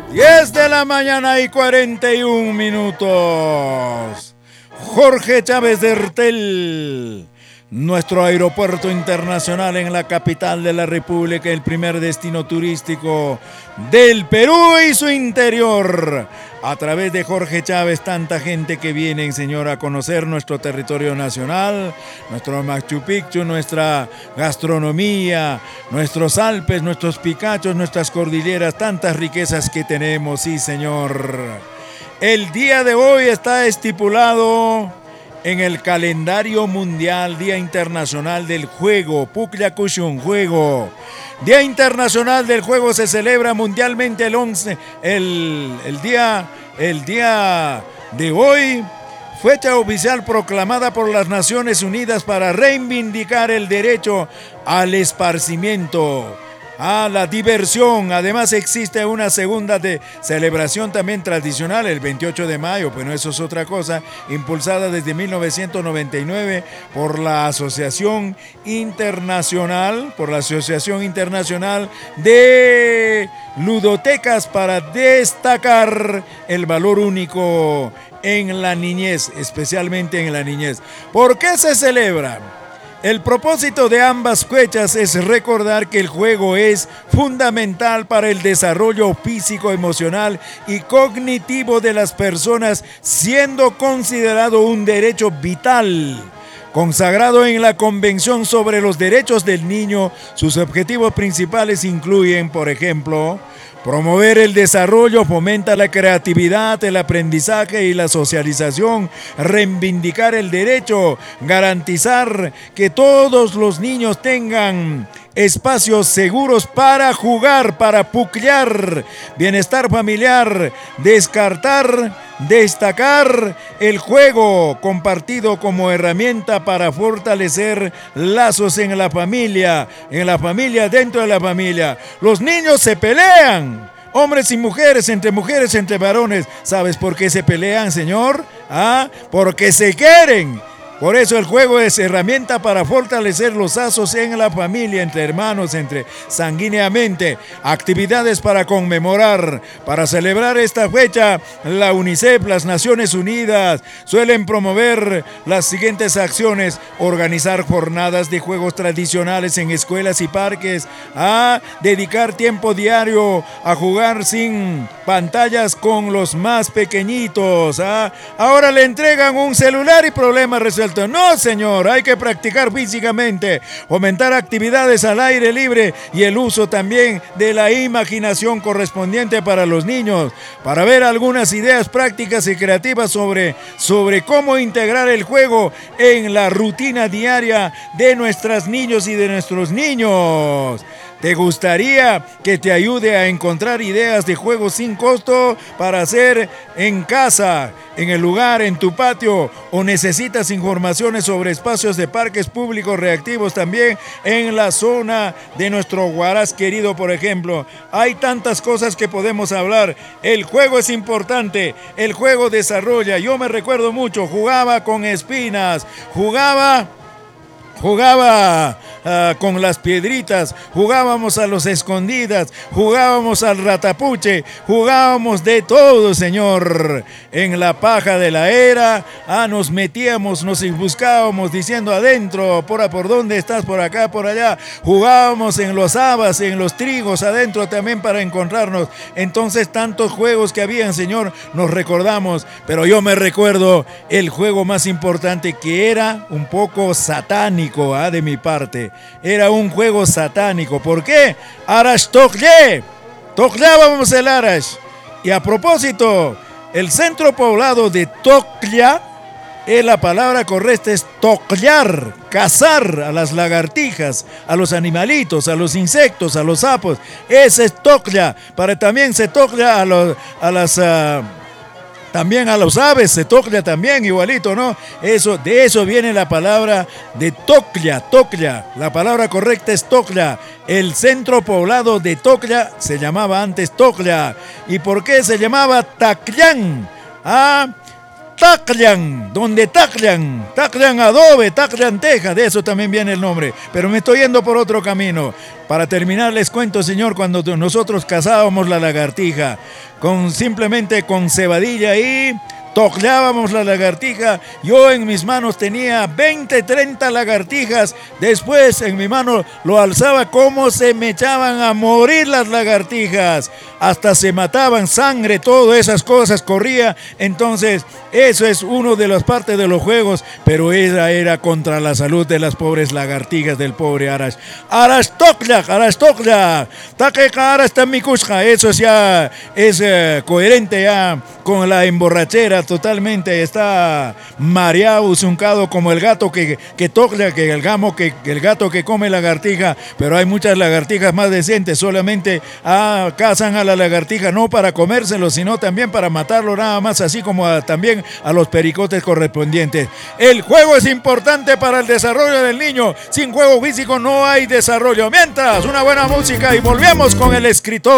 10 de la mañana y 41 minutos. Jorge Chávez Dertel, nuestro aeropuerto internacional en la capital de la República, el primer destino turístico del Perú y su interior. A través de Jorge Chávez, tanta gente que viene, señor, a conocer nuestro territorio nacional, nuestro Machu Picchu, nuestra gastronomía, nuestros Alpes, nuestros Picachos, nuestras cordilleras, tantas riquezas que tenemos, sí, señor. El día de hoy está estipulado en el calendario mundial, Día Internacional del Juego, Pucllacushun, Juego. Día Internacional del Juego se celebra mundialmente el día de hoy, fecha oficial proclamada por las Naciones Unidas para reivindicar el derecho al esparcimiento, a la diversión. Además existe una segunda celebración también tradicional el 28 de mayo, bueno, eso es otra cosa, impulsada desde 1999 por la Asociación Internacional de Ludotecas, para destacar el valor único en la niñez, especialmente en la niñez. ¿Por qué se celebra? El propósito de ambas fechas es recordar que el juego es fundamental para el desarrollo físico, emocional y cognitivo de las personas, siendo considerado un derecho vital. Consagrado en la Convención sobre los Derechos del Niño, sus objetivos principales incluyen, por ejemplo, promover el desarrollo, fomenta la creatividad, el aprendizaje y la socialización, reivindicar el derecho, garantizar que todos los niños tengan espacios seguros para jugar, para puclear, bienestar familiar, destacar el juego compartido como herramienta para fortalecer lazos en la familia, dentro de la familia. Los niños se pelean, hombres y mujeres, entre varones. ¿Sabes por qué se pelean, señor? Porque se quieren. Por eso el juego es herramienta para fortalecer los lazos en la familia, entre hermanos, sanguíneamente. Actividades para conmemorar, para celebrar esta fecha, la UNICEF, las Naciones Unidas, suelen promover las siguientes acciones: organizar jornadas de juegos tradicionales en escuelas y parques, dedicar tiempo diario a jugar sin pantallas con los más pequeñitos. Ahora le entregan un celular y problema resuelto. No, señor, hay que practicar físicamente, fomentar actividades al aire libre y el uso también de la imaginación correspondiente para los niños, para ver algunas ideas prácticas y creativas sobre cómo integrar el juego en la rutina diaria de nuestros niños y de nuestros niños. ¿Te gustaría que te ayude a encontrar ideas de juegos sin costo para hacer en casa, en el lugar, en tu patio? ¿O necesitas informaciones sobre espacios de parques públicos reactivos también en la zona de nuestro Huaraz querido, por ejemplo? Hay tantas cosas que podemos hablar. El juego es importante, el juego desarrolla. Yo me recuerdo mucho, jugaba con espinas, jugaba con las piedritas, jugábamos a los escondidas, jugábamos al ratapuche, jugábamos de todo, señor. En la paja de la era, nos metíamos, nos buscábamos diciendo adentro, por dónde estás, por acá, por allá. Jugábamos en los habas, en los trigos, adentro también para encontrarnos. Entonces, tantos juegos que habían, señor, nos recordamos. Pero yo me recuerdo el juego más importante, que era un poco satánico, de mi parte. Era un juego satánico. ¿Por qué? Arash tocleábamos el Arash. Y a propósito, el centro poblado de Toclia, la palabra correcta es toclear, cazar a las lagartijas, a los animalitos, a los insectos, a los sapos. Ese es Toclia. También se toclea también a los aves, se toclia también, igualito, ¿no? De eso viene la palabra de Toclia. La palabra correcta es Toclia. El centro poblado de Toclia se llamaba antes Toclia. ¿Y por qué se llamaba Taclán? taclan, donde taclan adobe, taclan teja, de eso también viene el nombre, pero me estoy yendo por otro camino. Para terminar les cuento, señor, cuando nosotros cazábamos la lagartija, simplemente con cebadilla y toclábamos la lagartija. Yo en mis manos tenía 20, 30 lagartijas. Después en mi mano lo alzaba, como se me echaban a morir las lagartijas. Hasta se mataban, sangre, todas esas cosas corría. Entonces, eso es uno de las partes de los juegos, pero esa era contra la salud de las pobres lagartijas del pobre Arash. Arash tokla, taqueca Arash tamikushka. Eso ya es coherente ya con la emborrachera. Totalmente está mareado, usuncado como el gato que tocla, que el gato que come lagartija. Pero hay muchas lagartijas más decentes, solamente cazan a la lagartija no para comérselo, sino también para matarlo, nada más, así como también a los pericotes correspondientes. El juego es importante para el desarrollo del niño. Sin juego físico no hay desarrollo. Mientras, una buena música y volvemos con el escritor.